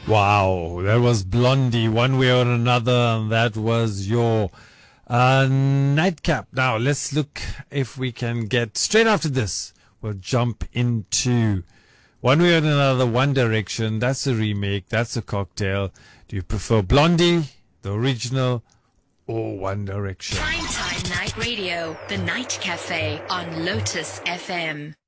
Wow, that was Blondie, one way or another, and that was your nightcap. Now, let's look if we can get straight after this. We'll jump into One Way or Another, One Direction. That's a remake, that's a cocktail. Do you prefer Blondie, the original, or One Direction? Primetime Night Radio, The Night Cafe on Lotus FM.